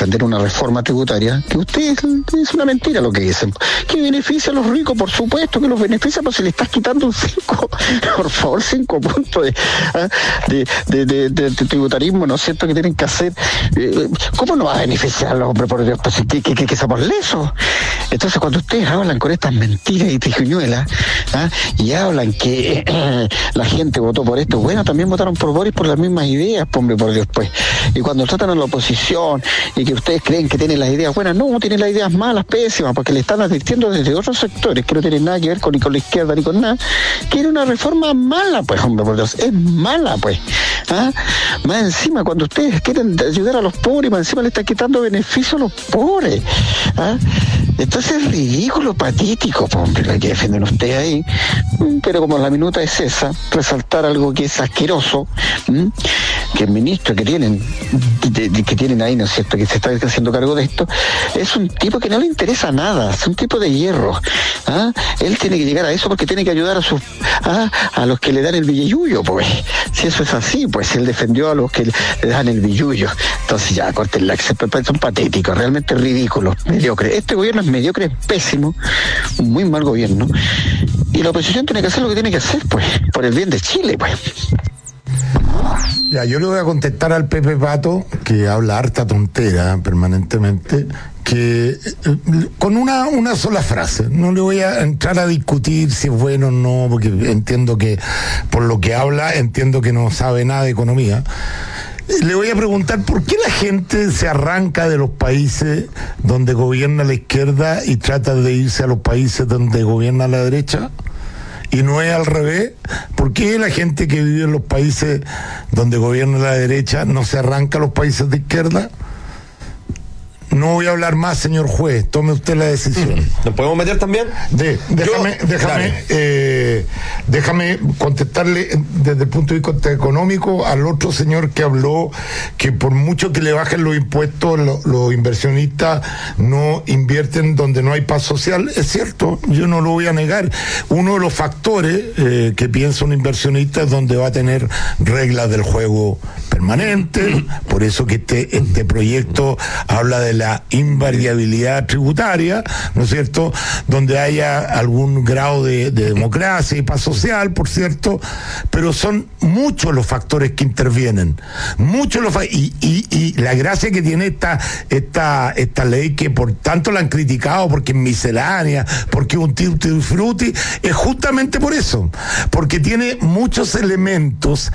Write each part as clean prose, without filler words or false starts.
defender una reforma tributaria, que ustedes, es una mentira lo que dicen, que beneficia a los ricos, por supuesto que los beneficia, pues si le estás quitando un 5, por favor, 5 puntos de tributarismo, ¿no es cierto?, que tienen que hacer. ¿Cómo no va a beneficiar a los hombres, por Dios? Pues que somos lesos. Entonces, cuando ustedes hablan con estas mentiras y trijuñuelas, y hablan que la gente votó por esto, bueno, también votaron por Boris por las mismas ideas, hombre, por Dios, pues. Y cuando tratan a la oposición y que ustedes creen que tienen las ideas buenas, no, tienen las ideas malas, pésimas, porque le están advirtiendo desde otros sectores que no tienen nada que ver ni con la izquierda ni con nada, que era una reforma mala, pues, hombre, por Dios, es mala, pues. Más encima, cuando ustedes quieren ayudar a los pobres, más encima le están quitando beneficio a los pobres. Entonces es ridículo, patético, hombre, lo que defienden ustedes ahí. Pero como la minuta es esa, resaltar algo que es asqueroso, que el ministro que tienen ahí, ¿no es cierto?, que se está haciendo cargo de esto, es un tipo que no le interesa nada, es un tipo de hierro. Él tiene que llegar a eso porque tiene que ayudar a los que le dan el billullo, pues. Si eso es así, pues él defendió a los que le dan el billullo. Entonces ya, córtenla, que son patéticos, realmente ridículos, mediocres. Este gobierno es mediocre, es pésimo, un muy mal gobierno. Y la oposición tiene que hacer lo que tiene que hacer, pues, por el bien de Chile, pues. Ya, yo le voy a contestar al Pepe Pato, que habla harta tontera permanentemente, que con una sola frase. No le voy a entrar a discutir si es bueno o no, porque entiendo que, por lo que habla, entiendo que no sabe nada de economía. Le voy a preguntar por qué la gente se arranca de los países donde gobierna la izquierda y trata de irse a los países donde gobierna la derecha. Y no es al revés. ¿Por qué la gente que vive en los países donde gobierna la derecha no se arranca a los países de izquierda? No voy a hablar más, señor juez, tome usted la decisión. ¿Nos podemos meter también? Déjame contestarle desde el punto de vista económico al otro señor que habló que por mucho que le bajen los impuestos, los inversionistas no invierten donde no hay paz social. Es cierto, yo no lo voy a negar. Uno de los factores que piensa un inversionista es donde va a tener reglas del juego permanentes, por eso que este proyecto habla de la invariabilidad tributaria, ¿no es cierto?, donde haya algún grado de democracia y paz social, por cierto, pero son muchos los factores que intervienen, y la gracia que tiene esta ley, que por tanto la han criticado porque es miscelánea, porque es un tutti frutti, es justamente por eso, porque tiene muchos elementos,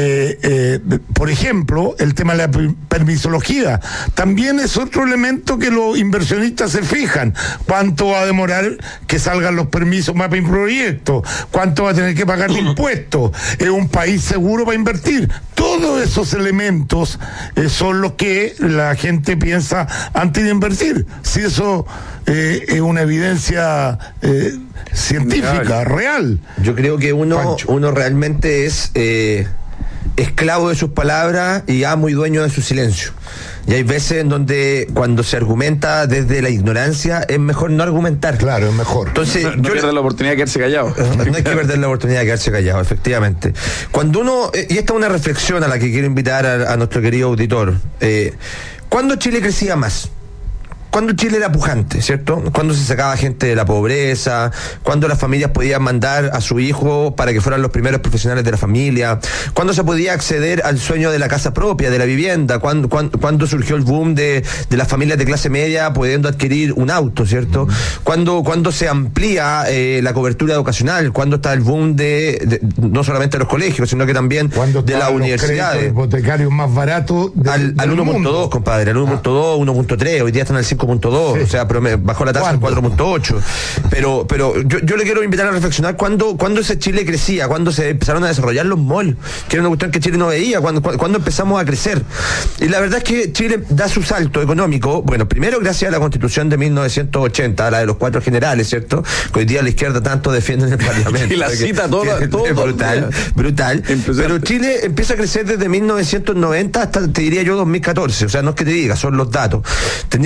por ejemplo, el tema de la permisología, también es otro elemento que los inversionistas se fijan. ¿Cuánto va a demorar que salgan los permisos más para un proyecto? ¿Cuánto va a tener que pagar de impuestos? ¿Es un país seguro para invertir? Todos esos elementos son los que la gente piensa antes de invertir. Si eso es una evidencia científica, real. Yo creo que uno realmente es esclavo de sus palabras y amo y dueño de su silencio. Y hay veces en donde cuando se argumenta desde la ignorancia es mejor no argumentar. Claro, es mejor. Entonces, no perder la oportunidad de quedarse callado. No hay que perder la oportunidad de quedarse callado, efectivamente. Cuando uno, y esta es una reflexión a la que quiero invitar a nuestro querido auditor, ¿cuándo Chile crecía más? Cuando Chile era pujante, ¿cierto? Cuando se sacaba gente de la pobreza, cuando las familias podían mandar a su hijo para que fueran los primeros profesionales de la familia, cuando se podía acceder al sueño de la casa propia, de la vivienda, cuando surgió el boom de las familias de clase media pudiendo adquirir un auto, ¿cierto? Cuando se amplía la cobertura educacional, cuando está el boom de no solamente de los colegios, sino que también de las universidades. Hipotecarios más baratos al 1.2, compadre, al 1.2, 1.3, hoy día están al 5.2, sí. O sea, pero bajó la tasa al 4.8. Pero yo le quiero invitar a reflexionar cuando ese Chile crecía, cuando se empezaron a desarrollar los malls, que era una cuestión que Chile no veía, cuando empezamos a crecer. Y la verdad es que Chile da su salto económico, bueno, primero gracias a la Constitución de 1980, la de los 4 generales, ¿cierto? Que hoy día la izquierda tanto defiende en el Parlamento. Y la cita todo. Brutal. Pero Chile empieza a crecer desde 1990 hasta, te diría yo, 2014. O sea, no es que te diga, son los datos. Tuvimos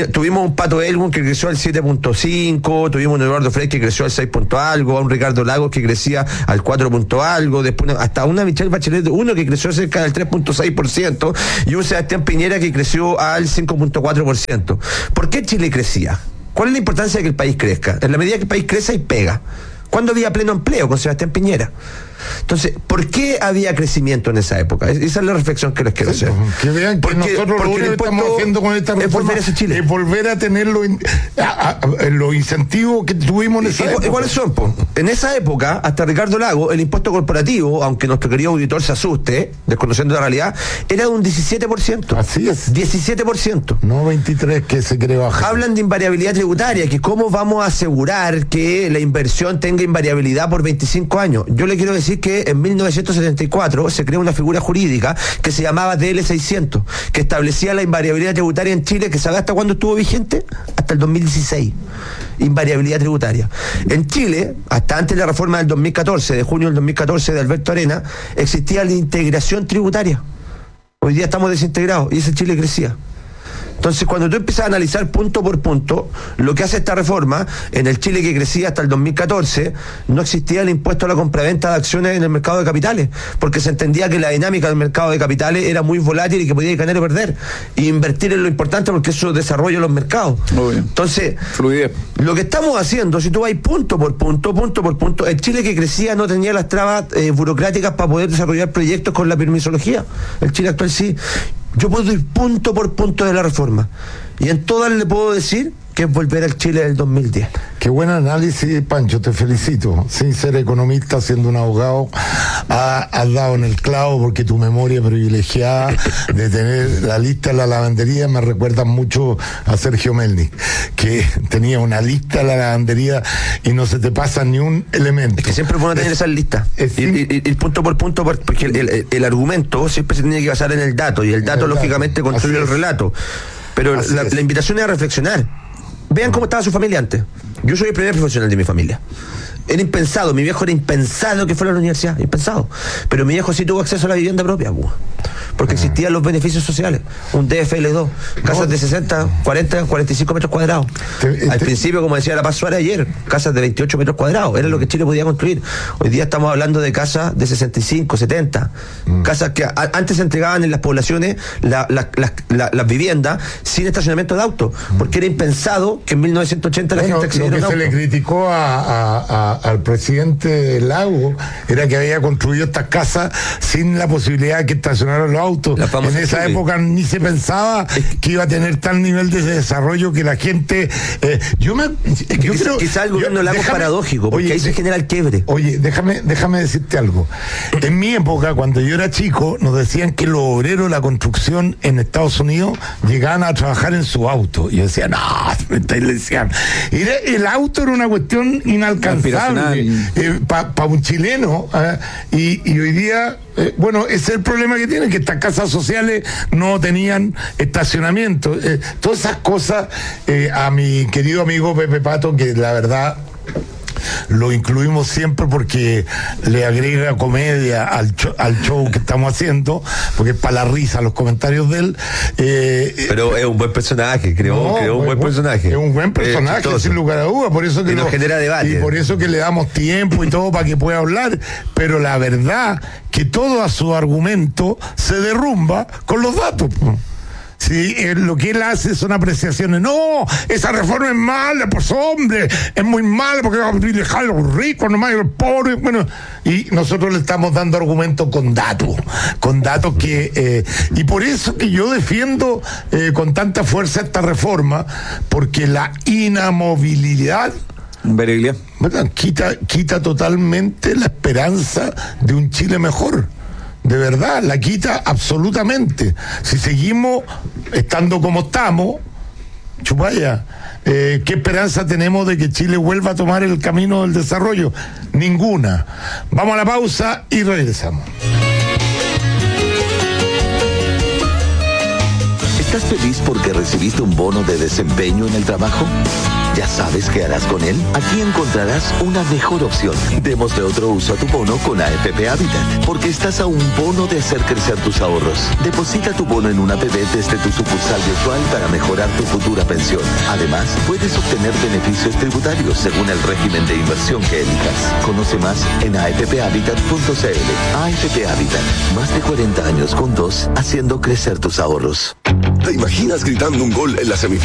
un Pato Elgun que creció al 7.5, tuvimos un Eduardo Frey que creció al 6 punto algo, a un Ricardo Lagos que crecía al 4 punto algo, después hasta una Michelle Bachelet 1 que creció cerca del 3.6% y un Sebastián Piñera que creció al 5.4%. ¿Por qué Chile crecía? ¿Cuál es la importancia de que el país crezca? En la medida que el país crece y pega. ¿Cuándo había pleno empleo con Sebastián Piñera? Entonces, ¿por qué había crecimiento en esa época? Esa es la reflexión que les quiero hacer. Que vean que nosotros lo único que estamos haciendo con esta reforma es volver a tener los incentivos que tuvimos en esa época. ¿Cuáles son? En esa época, hasta Ricardo Lago, el impuesto corporativo, aunque nuestro querido auditor se asuste, desconociendo la realidad, era de un 17%. Así es. 17%. No 23% que se quiere bajar. Hablan de invariabilidad tributaria, que cómo vamos a asegurar que la inversión tenga invariabilidad por 25 años. Yo le quiero decir que en 1974 se creó una figura jurídica que se llamaba DL600, que establecía la invariabilidad tributaria en Chile, que ¿sabe hasta cuándo estuvo vigente? Hasta el 2016. Invariabilidad tributaria. En Chile, hasta antes de la reforma del 2014, de junio del 2014 de Alberto Arena, existía la integración tributaria. Hoy día estamos desintegrados y ese Chile crecía. Entonces, cuando tú empiezas a analizar punto por punto, lo que hace esta reforma, en el Chile que crecía hasta el 2014, no existía el impuesto a la compraventa de acciones en el mercado de capitales, porque se entendía que la dinámica del mercado de capitales era muy volátil y que podía ganar o perder. Y invertir en lo importante porque eso desarrolla los mercados. Muy bien. Entonces, fluidez. Lo que estamos haciendo, si tú vas punto por punto, el Chile que crecía no tenía las trabas burocráticas para poder desarrollar proyectos con la permisología. El Chile actual sí. Yo puedo ir punto por punto de la reforma. Y en todas le puedo decir que es volver al Chile del 2010. Qué buen análisis, Pancho, te felicito. Sin ser economista, siendo un abogado, has dado en el clavo, porque tu memoria privilegiada de tener la lista de la lavandería me recuerda mucho a Sergio Melnik, que tenía una lista de la lavandería y no se te pasa ni un elemento. Es que siempre es bueno tener esas listas. Ir punto por punto, porque el argumento siempre se tiene que basar en el dato, y el dato lógicamente construye el relato. Pero la invitación es a reflexionar. Vean cómo estaba su familia antes. Yo soy el primer profesional de mi familia. Era impensado, mi viejo era impensado que fuera a la universidad, impensado. Pero mi viejo sí tuvo acceso a la vivienda propia, porque existían los beneficios sociales. Un DFL2, casas de 60, 40, 45 metros cuadrados. Al principio, como decía La Paz Suárez ayer, casas de 28 metros cuadrados, era lo que Chile podía construir. Hoy día estamos hablando de casas de 65, 70. Casas que antes se entregaban en las poblaciones las viviendas sin estacionamiento de autos, porque era impensado que en 1980 la gente accediera a un auto. Lo que se le criticó al presidente Lago era que había construido estas casas sin la posibilidad de que estacionaran los autos. En esa época ni se pensaba que iba a tener tal nivel de desarrollo que la gente... Quizás el gobierno Lago es paradójico, porque ahí se genera el quiebre. Oye, déjame decirte algo. En mi época, cuando yo era chico, nos decían que los obreros de la construcción en Estados Unidos llegaban a trabajar en su auto. Y yo decía, no, le decían. El auto era una cuestión inalcanzable para un chileno. Y hoy día, ese es el problema que tienen, que estas casas sociales no tenían estacionamiento. Todas esas cosas, a mi querido amigo Pepe Pato, que la verdad lo incluimos siempre porque le agrega comedia al show que estamos haciendo, porque es para la risa los comentarios de él. Pero es un buen personaje, creó un buen personaje. Es un buen personaje, sin lugar a duda, por eso que nos genera debate. Y por eso que le damos tiempo y todo para que pueda hablar. Pero la verdad que todo a su argumento se derrumba con los datos. Sí, lo que él hace son apreciaciones. No, esa reforma es mala, pues hombre, es muy mala porque va a privilegiar a los ricos, nomás a los pobres. Bueno, y nosotros le estamos dando argumentos con datos que... y por eso que yo defiendo con tanta fuerza esta reforma, porque la inamovilidad... ¿verdad? Quita totalmente la esperanza de un Chile mejor. De verdad, la quita absolutamente. Si seguimos estando como estamos, chupaya, ¿qué esperanza tenemos de que Chile vuelva a tomar el camino del desarrollo? Ninguna. Vamos a la pausa y regresamos. ¿Estás feliz porque recibiste un bono de desempeño en el trabajo? ¿Ya sabes qué harás con él? Aquí encontrarás una mejor opción. Démosle otro uso a tu bono con AFP Habitat, porque estás a un bono de hacer crecer tus ahorros. Deposita tu bono en una APB desde tu sucursal virtual para mejorar tu futura pensión. Además, puedes obtener beneficios tributarios según el régimen de inversión que elijas. Conoce más en afphabitat.cl. AFP Habitat, más de 40 años juntos, haciendo crecer tus ahorros. ¿Te imaginas gritando un gol en la semifinal?